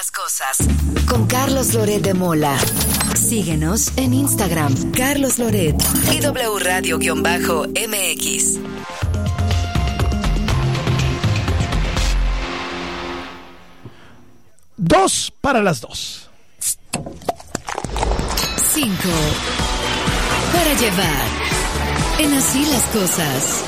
las cosas. Con Carlos Loret de Mola. Síguenos en Instagram, Carlos Loret y W Radio-MX. Dos para las 2. 5 para llevar. En Así las cosas.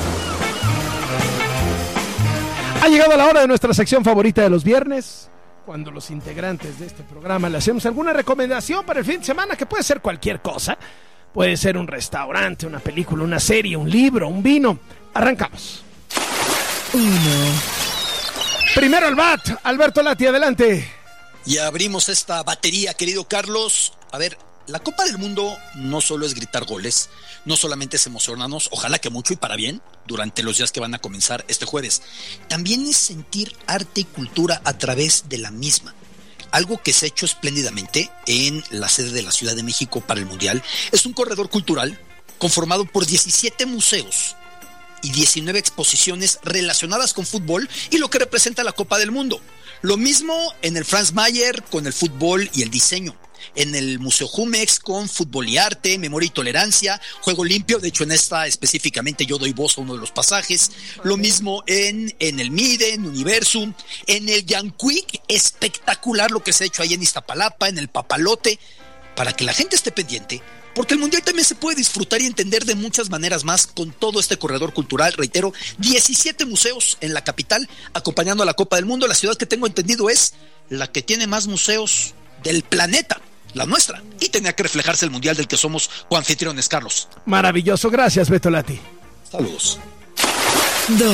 Ha llegado la hora de nuestra sección favorita de los viernes, cuando los integrantes de este programa le hacemos alguna recomendación para el fin de semana, que puede ser cualquier cosa. Puede ser un restaurante, una película, una serie, un libro, un vino. Arrancamos. 1. Primero al bat, Alberto Lati, adelante. Y abrimos esta batería, querido Carlos. A ver, la Copa del Mundo no solo es gritar goles, no solamente es emocionarnos, ojalá que mucho y para bien, durante los días que van a comenzar este jueves. También es sentir arte y cultura a través de la misma. Algo que se ha hecho espléndidamente en la sede de la Ciudad de México para el Mundial es un corredor cultural conformado por 17 museos y 19 exposiciones relacionadas con fútbol y lo que representa la Copa del Mundo. Lo mismo en el Franz Mayer con el fútbol y el diseño. En el Museo Jumex con fútbol y arte, memoria y tolerancia, juego limpio. De hecho, en esta específicamente yo doy voz a uno de los pasajes. Lo mismo en el MIDE, en Universum, en el Yanquic, espectacular lo que se ha hecho ahí en Iztapalapa, en el Papalote, para que la gente esté pendiente. Porque el Mundial también se puede disfrutar y entender de muchas maneras más con todo este corredor cultural. Reitero, 17 museos en la capital acompañando a la Copa del Mundo. La ciudad que tengo entendido es la que tiene más museos del planeta, la nuestra. Y tenía que reflejarse el Mundial del que somos coanfitriones, Carlos. Maravilloso, gracias, Beto Lati. Saludos. 2.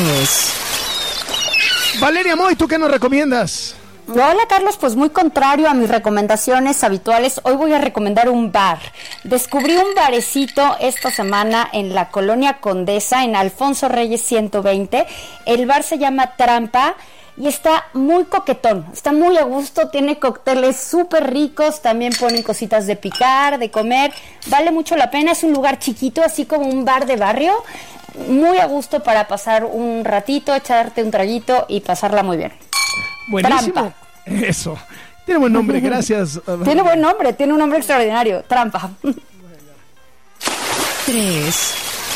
Valeria Moy, ¿tú qué nos recomiendas? Hola Carlos, pues muy contrario a mis recomendaciones habituales, hoy voy a recomendar un bar. Descubrí un barecito esta semana en la Colonia Condesa, en Alfonso Reyes 120. El bar se llama Trampa y está muy coquetón, está muy a gusto, tiene cócteles súper ricos, también ponen cositas de picar, de comer, vale mucho la pena, es un lugar chiquito, así como un bar de barrio, muy a gusto para pasar un ratito, echarte un traguito y pasarla muy bien. Buenísimo. Trampa. Eso. Tiene buen nombre, gracias. Tiene buen nombre, tiene un nombre extraordinario. Trampa. 3.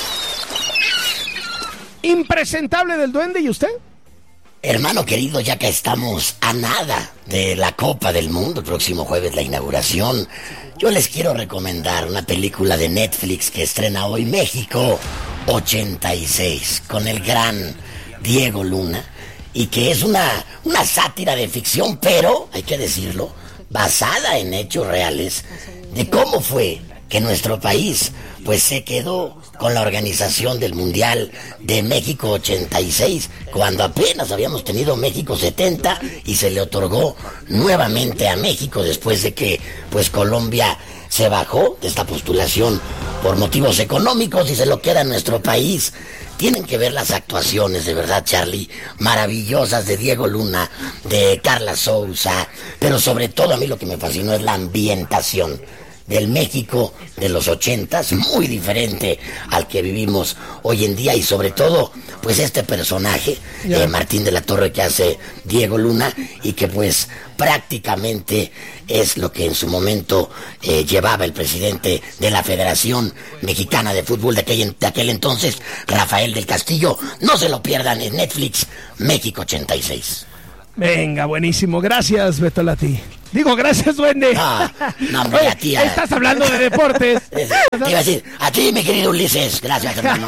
Impresentable del Duende, ¿y usted? Hermano querido, ya que estamos a nada de la Copa del Mundo, el próximo jueves la inauguración, yo les quiero recomendar una película de Netflix que estrena hoy, México 86, con el gran Diego Luna, y que es una sátira de ficción, pero, hay que decirlo, basada en hechos reales, de cómo fue que nuestro país pues se quedó con la organización del Mundial de México 86, cuando apenas habíamos tenido México 70 y se le otorgó nuevamente a México después de que pues Colombia se bajó de esta postulación por motivos económicos y se lo queda en nuestro país. Tienen que ver las actuaciones, de verdad, Charlie, maravillosas de Diego Luna, de Carla Souza, pero sobre todo a mí lo que me fascinó es la ambientación del México de los 80s, muy diferente al que vivimos hoy en día, y sobre todo, pues este personaje, Martín de la Torre, que hace Diego Luna, y que pues prácticamente es lo que en su momento llevaba el presidente de la Federación Mexicana de Fútbol de aquel entonces, Rafael del Castillo. No se lo pierdan en Netflix, México 86. Venga, buenísimo, gracias, Beto Lati. Digo, gracias, Duende. No, hombre, a ti. Estás hablando de deportes. Te iba a decir, a ti, mi querido Ulises. Gracias, hermano.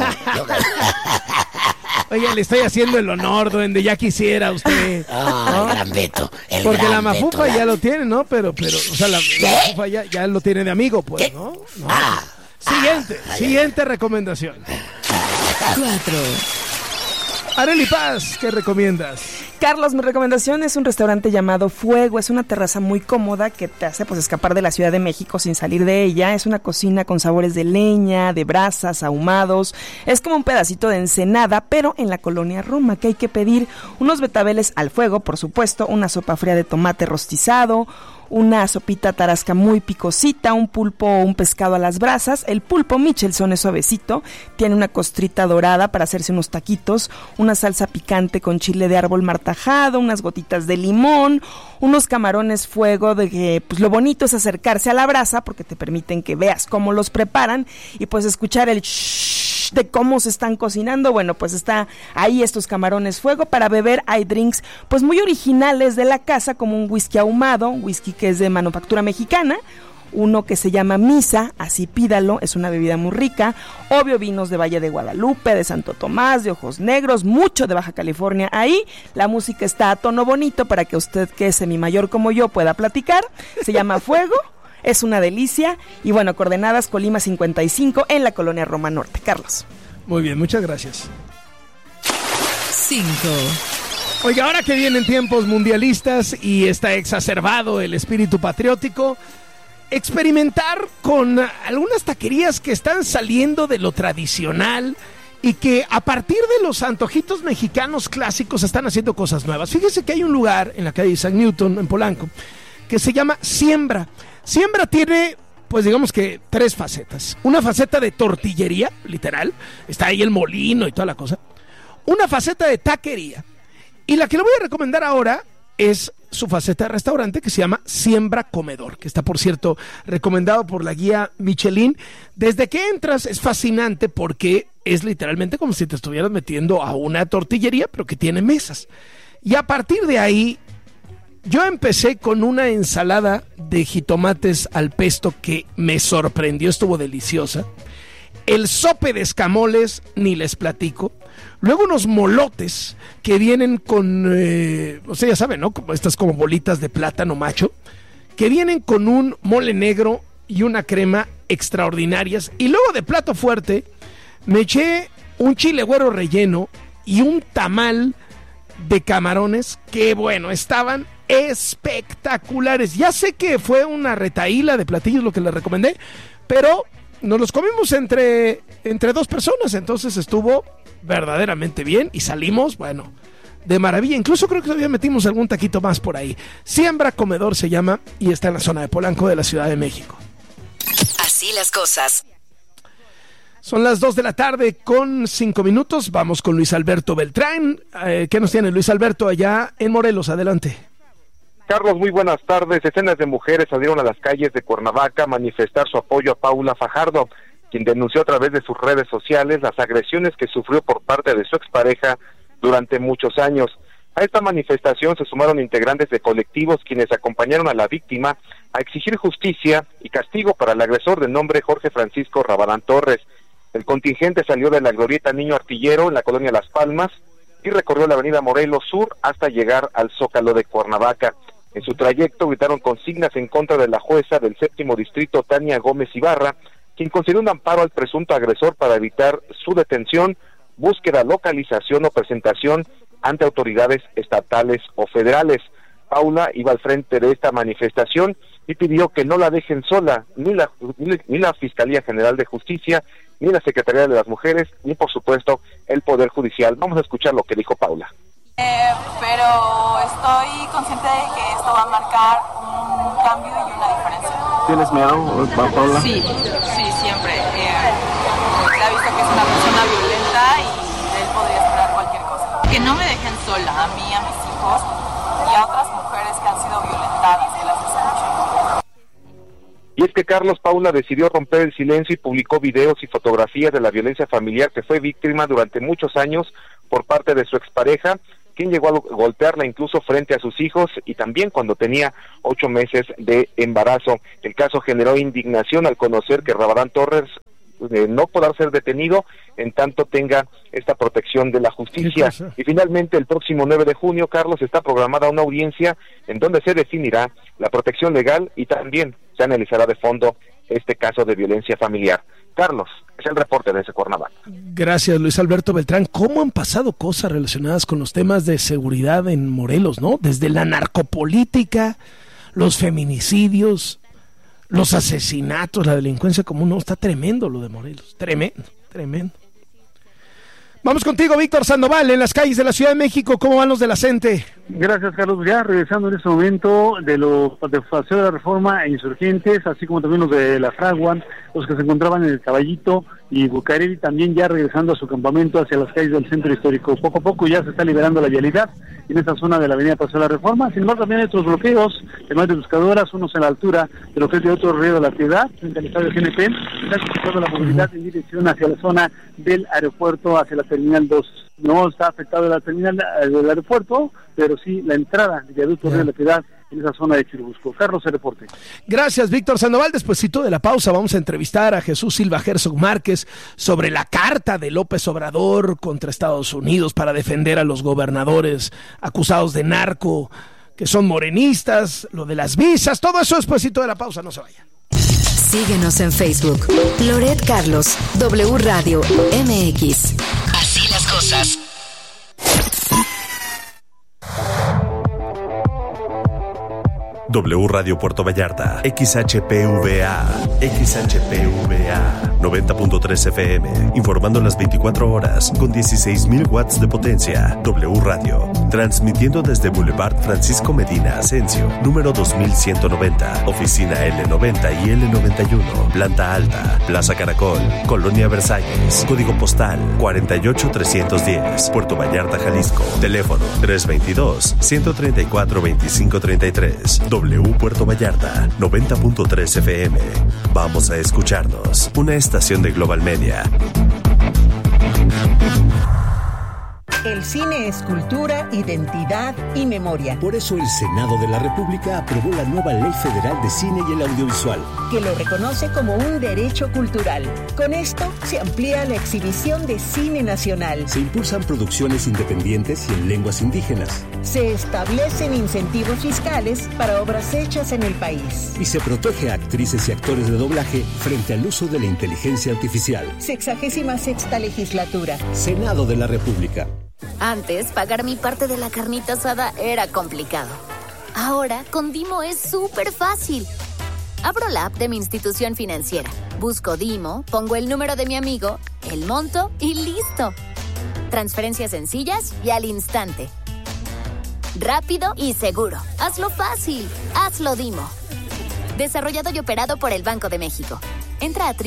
Oye, le estoy haciendo el honor, Duende, ya quisiera usted. ¿no? El gran Beto. Porque la Mafufa ya lo tiene, ¿no? Pero, o sea, la Mafufa ya lo tiene de amigo, pues, ¿qué? ¿no? ¿No? Siguiente recomendación. 4. Arely Paz, ¿qué recomiendas? Carlos, mi recomendación es un restaurante llamado Fuego. Es una terraza muy cómoda que te hace pues escapar de la Ciudad de México sin salir de ella. Es una cocina con sabores de leña, de brasas, ahumados. Es como un pedacito de Ensenada, pero en la colonia Roma, que hay que pedir unos betabeles al fuego, por supuesto, una sopa fría de tomate rostizado, una sopita tarasca muy picosita, un pulpo o un pescado a las brasas. El pulpo Michelson es suavecito, tiene una costrita dorada para hacerse unos taquitos, una salsa picante con chile de árbol tajado, unas gotitas de limón, unos camarones fuego, de que pues lo bonito es acercarse a la brasa porque te permiten que veas cómo los preparan y pues escuchar el shhh de cómo se están cocinando. Bueno, pues está ahí estos camarones fuego. Para beber hay drinks pues muy originales de la casa, como un whisky ahumado, un whisky que es de manufactura mexicana, uno que se llama Misa, así pídalo, es una bebida muy rica, obvio vinos de Valle de Guadalupe, de Santo Tomás, de Ojos Negros, mucho de Baja California. Ahí la música está a tono bonito para que usted, que es semimayor como yo, pueda platicar. Se llama Fuego, es una delicia. Y bueno, coordenadas Colima 55 en la colonia Roma Norte. Carlos. Muy bien, muchas gracias. 5. Oiga, ahora que vienen tiempos mundialistas y está exacerbado el espíritu patriótico, experimentar con algunas taquerías que están saliendo de lo tradicional y que a partir de los antojitos mexicanos clásicos están haciendo cosas nuevas. Fíjese que hay un lugar en la calle San Newton, en Polanco, que se llama Siembra. Siembra tiene, pues digamos que 3 facetas. Una faceta de tortillería, literal, está ahí el molino y toda la cosa. Una faceta de taquería. Y la que le voy a recomendar ahora es su faceta de restaurante, que se llama Siembra Comedor, que está, por cierto, recomendado por la guía Michelin. Desde que entras es fascinante porque es literalmente como si te estuvieras metiendo a una tortillería, pero que tiene mesas. Y a partir de ahí, yo empecé con una ensalada de jitomates al pesto que me sorprendió, estuvo deliciosa. El sope de escamoles, ni les platico. Luego unos molotes que vienen con, o sea, ya saben, ¿no? Como estas como bolitas de plátano macho, que vienen con un mole negro y una crema extraordinarias. Y luego de plato fuerte, me eché un chile güero relleno y un tamal de camarones que, bueno, estaban espectaculares. Ya sé que fue una retahíla de platillos lo que les recomendé, pero nos los comimos entre 2 personas, entonces estuvo verdaderamente bien y salimos, bueno, de maravilla. Incluso creo que todavía metimos algún taquito más por ahí. Siembra Comedor se llama y está en la zona de Polanco de la Ciudad de México. Así las cosas. Son las 2 de la tarde con 5 minutos. Vamos con Luis Alberto Beltrán. ¿Qué nos tiene Luis Alberto allá en Morelos? Adelante. Carlos, muy buenas tardes. Decenas de mujeres salieron a las calles de Cuernavaca a manifestar su apoyo a Paula Fajardo, quien denunció a través de sus redes sociales las agresiones que sufrió por parte de su expareja durante muchos años. A esta manifestación se sumaron integrantes de colectivos quienes acompañaron a la víctima a exigir justicia y castigo para el agresor de nombre Jorge Francisco Rabadán Torres. El contingente salió de la Glorieta Niño Artillero en la colonia Las Palmas y recorrió la avenida Morelos Sur hasta llegar al Zócalo de Cuernavaca. En su trayecto gritaron consignas en contra de la jueza del 7º distrito, Tania Gómez Ibarra, quien concedió un amparo al presunto agresor para evitar su detención, búsqueda, localización o presentación ante autoridades estatales o federales. Paula iba al frente de esta manifestación y pidió que no la dejen sola, ni la Fiscalía General de Justicia, ni la Secretaría de las Mujeres, ni por supuesto el Poder Judicial. Vamos a escuchar lo que dijo Paula. Pero estoy consciente de que esto va a marcar un cambio y una diferencia. ¿Tienes miedo, Paula? Sí, siempre. Se ha visto que es una persona violenta y de él podría esperar cualquier cosa. Que no me dejen sola, a mí, a mis hijos y a otras mujeres que han sido violentadas, que las escuchen. Y es que Carlos, Paula decidió romper el silencio y publicó videos y fotografías de la violencia familiar que fue víctima durante muchos años por parte de su expareja, quien llegó a golpearla incluso frente a sus hijos y también cuando tenía 8 meses de embarazo. El caso generó indignación al conocer que Rabadán Torres no podrá ser detenido en tanto tenga esta protección de la justicia. Y finalmente el próximo 9 de junio, Carlos, está programada una audiencia en donde se definirá la protección legal y también se analizará de fondo este caso de violencia familiar. Carlos, es el reporte de ese Cuernavaca. Gracias, Luis Alberto Beltrán. ¿Cómo han pasado cosas relacionadas con los temas de seguridad en Morelos, no? Desde la narcopolítica, los feminicidios, los asesinatos, la delincuencia común, no, está tremendo lo de Morelos, tremendo. Vamos contigo, Víctor Sandoval, en las calles de la Ciudad de México. ¿Cómo van los de la CENTE? Gracias, Carlos. Ya regresando en este momento de Paseo de la Reforma e Insurgentes, así como también los de la Fragua, los que se encontraban en el Caballito y Bucareli también ya regresando a su campamento hacia las calles del centro histórico. Poco a poco ya se está liberando la vialidad en esta zona de la avenida Paseo de la Reforma. Sin embargo, también hay otros bloqueos, además de buscadoras, unos en la altura de lo que es de otro río de la Piedad, frente al estadio GNP. Está afectando la movilidad en dirección hacia la zona del aeropuerto, hacia la terminal 2. No está afectado la terminal del aeropuerto, pero sí la entrada del viaducto río de la Piedad en esa zona de Churubusco. Carlos, el reporte. Gracias, Víctor Sandoval. Despuesito de la pausa vamos a entrevistar a Jesús Silva Herzog Márquez sobre la carta de López Obrador contra Estados Unidos para defender a los gobernadores acusados de narco, que son morenistas, lo de las visas, todo eso despuesito de la pausa, no se vayan. Síguenos en Facebook, Loret Carlos, W Radio MX. Así las cosas. W Radio Puerto Vallarta, XHPVA, 90.3 FM, informando las 24 horas con 16,000 watts de potencia. W Radio, transmitiendo desde Boulevard Francisco Medina Asensio, número 2190, oficina L90 y L91, planta alta, Plaza Caracol, Colonia Versalles, código postal 48310, Puerto Vallarta, Jalisco, teléfono 322-134-2533. W Puerto Vallarta, 90.3 FM. Vamos a escucharnos. Una estación de Global Media. El cine es cultura, identidad y memoria. Por eso el Senado de la República aprobó la nueva Ley Federal de Cine y el Audiovisual, que lo reconoce como un derecho cultural. Con esto se amplía la exhibición de cine nacional. Se impulsan producciones independientes y en lenguas indígenas. Se establecen incentivos fiscales para obras hechas en el país. Y se protege a actrices y actores de doblaje frente al uso de la inteligencia artificial. 66ª legislatura. Senado de la República. Antes, pagar mi parte de la carnita asada era complicado. Ahora, con Dimo es súper fácil. Abro la app de mi institución financiera, busco Dimo, pongo el número de mi amigo, el monto y ¡listo! Transferencias sencillas y al instante. Rápido y seguro. Hazlo fácil. Hazlo Dimo. Desarrollado y operado por el Banco de México. Entra a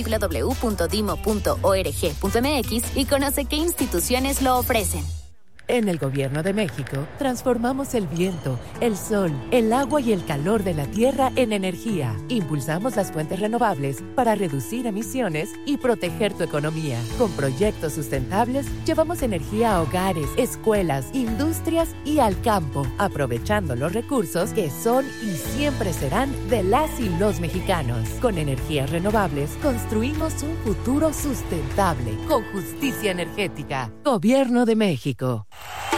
www.dimo.org.mx y conoce qué instituciones lo ofrecen. En el Gobierno de México, transformamos el viento, el sol, el agua y el calor de la tierra en energía. Impulsamos las fuentes renovables para reducir emisiones y proteger tu economía. Con proyectos sustentables, llevamos energía a hogares, escuelas, industrias y al campo, aprovechando los recursos que son y siempre serán de las y los mexicanos. Con energías renovables, construimos un futuro sustentable, con justicia energética. Gobierno de México.